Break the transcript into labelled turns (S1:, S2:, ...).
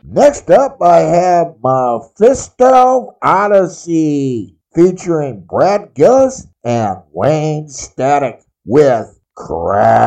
S1: Next up, I have Mephisto Odyssey, featuring Brad Gillis and Wayne Static with Crash.